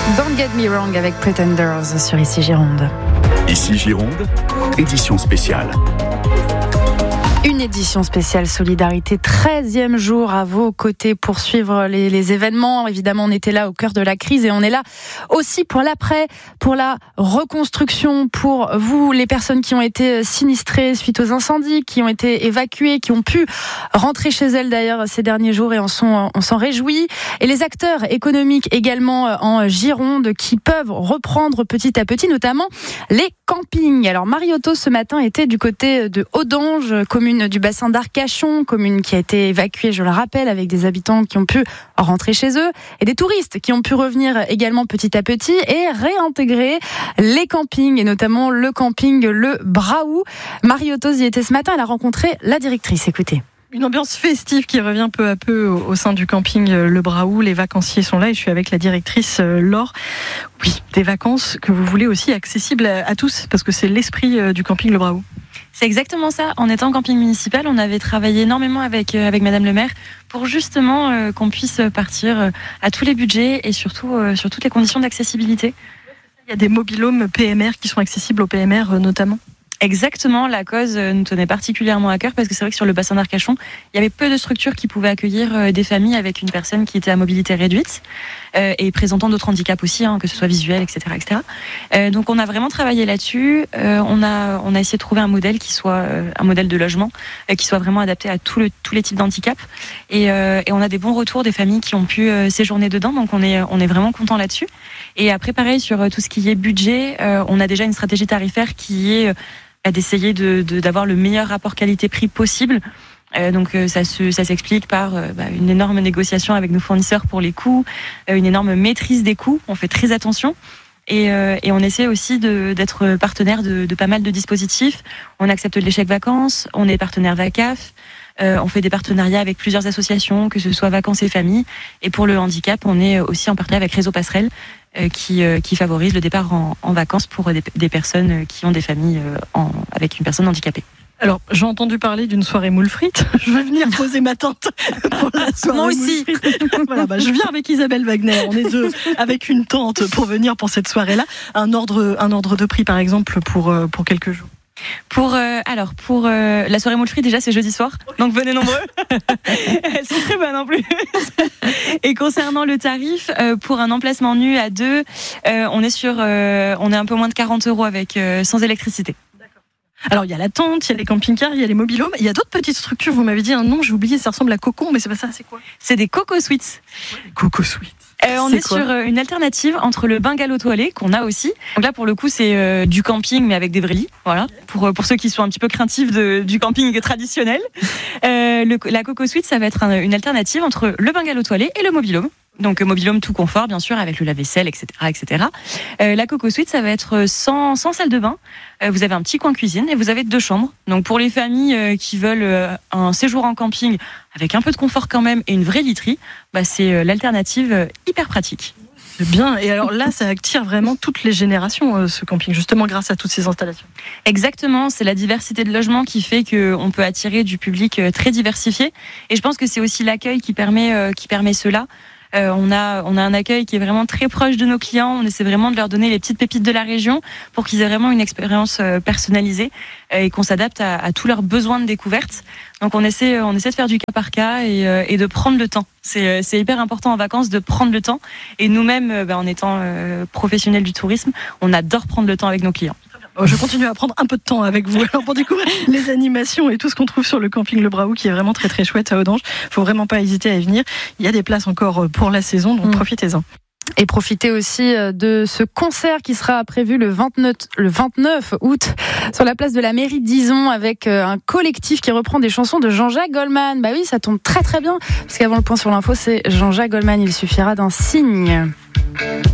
Don't Get Me Wrong avec Pretenders sur Ici Gironde. Ici Gironde, édition spéciale. Une édition spéciale Solidarité, 13e jour à vos côtés pour suivre les événements. Évidemment, on était là au cœur de la crise et on est là aussi pour l'après, pour la reconstruction, pour vous, les personnes qui ont été sinistrées suite aux incendies, qui ont été évacuées, qui ont pu rentrer chez elles d'ailleurs ces derniers jours et on s'en réjouit. Et les acteurs économiques également en Gironde qui peuvent reprendre petit à petit, notamment les campings. Alors Marie-Auto ce matin était du côté de Audange, commune du bassin d'Arcachon, commune qui a été évacuée, je le rappelle, avec des habitants qui ont pu rentrer chez eux et des touristes qui ont pu revenir également petit à petit et réintégrer les campings et notamment le camping Le Braou. Marie-Auto y était ce matin, elle a rencontré la directrice. Écoutez. Une ambiance festive qui revient peu à peu au sein du camping Le Braou. Les vacanciers sont là et je suis avec la directrice Laure. Oui, des vacances que vous voulez aussi accessibles à tous parce que c'est l'esprit du camping Le Braou. C'est exactement ça. En étant camping municipal, on avait travaillé énormément avec Madame le maire pour justement qu'on puisse partir à tous les budgets et surtout sur toutes les conditions d'accessibilité. Il y a des mobil-homes PMR qui sont accessibles aux PMR notamment. Exactement, la cause nous tenait particulièrement à cœur parce que c'est vrai que sur le bassin d'Arcachon, il y avait peu de structures qui pouvaient accueillir des familles avec une personne qui était à mobilité réduite et présentant d'autres handicaps aussi, que ce soit visuel, etc., etc. Donc on a vraiment travaillé là-dessus. On a essayé de trouver un modèle qui soit un modèle de logement qui soit vraiment adapté à tous les types d'handicap et on a des bons retours des familles qui ont pu séjourner dedans. Donc on est vraiment content là-dessus. Et après pareil sur tout ce qui est budget, on a déjà une stratégie tarifaire qui est d'essayer d'avoir le meilleur rapport qualité-prix possible. Donc ça s'explique par une énorme négociation avec nos fournisseurs pour les coûts, une énorme maîtrise des coûts. On fait très attention. Et on essaie aussi d'être partenaire de pas mal de dispositifs. On accepte les chèques vacances, on est partenaire VACAF, on fait des partenariats avec plusieurs associations, que ce soit Vacances et Familles. Et pour le handicap, on est aussi en partenariat avec Réseau Passerelle, qui favorise le départ en vacances pour des personnes qui ont des familles avec une personne handicapée. Alors, j'ai entendu parler d'une soirée moule frites. Je vais venir poser ma tente pour la soirée Moi aussi. moule frites. Voilà, je viens avec Isabelle Wagner. On est deux avec une tente pour venir pour cette soirée-là. Un ordre de prix, par exemple, pour quelques jours. Pour la soirée moule frites, déjà c'est jeudi soir, donc venez nombreux. Elles sont très bonnes en plus. Et concernant le tarif, pour un emplacement nu à deux, on est un peu moins de 40 € avec sans électricité. Alors, il y a la tente, il y a les camping-cars, il y a les mobil-homes. Il y a d'autres petites structures. Vous m'avez dit un nom, j'ai oublié, ça ressemble à Cocon, mais c'est pas ça, c'est quoi ? C'est des Coco Suites. Coco Suites. On est sur une alternative entre le bungalow toilé qu'on a aussi. Donc là, pour le coup, c'est du camping, mais avec des vrais lits. Voilà. Pour ceux qui sont un petit peu craintifs du camping traditionnel. La Coco Suite, ça va être une alternative entre le bungalow toilé et le mobil-home. Donc mobil-home tout confort, bien sûr, avec le lave-vaisselle, etc., etc. La Coco Suite, ça va être sans salle de bain. Vous avez un petit coin cuisine et vous avez 2 chambres. Donc pour les familles qui veulent un séjour en camping avec un peu de confort quand même et une vraie literie, c'est l'alternative hyper pratique. C'est bien. Et alors là, ça attire vraiment toutes les générations, ce camping, justement grâce à toutes ces installations. Exactement. C'est la diversité de logements qui fait qu'on peut attirer du public très diversifié. Et je pense que c'est aussi l'accueil qui permet cela. On a un accueil qui est vraiment très proche de nos clients. On essaie vraiment de leur donner les petites pépites de la région pour qu'ils aient vraiment une expérience personnalisée et qu'on s'adapte à tous leurs besoins de découverte. Donc on essaie de faire du cas par cas et de prendre le temps. C'est hyper important en vacances de prendre le temps. Et nous-mêmes, en étant professionnels du tourisme, on adore prendre le temps avec nos clients. Je continue à prendre un peu de temps avec vous alors pour découvrir les animations et tout ce qu'on trouve sur le camping Le Braou qui est vraiment très très chouette à Audange. Faut vraiment pas hésiter à y venir. Il y a des places encore pour la saison, donc profitez-en. Et profitez aussi de ce concert qui sera prévu le 29 août sur la place de la mairie d'Izon avec un collectif qui reprend des chansons de Jean-Jacques Goldman. Bah oui, ça tombe très très bien, parce qu'avant le point sur l'info, c'est Jean-Jacques Goldman, il suffira d'un signe.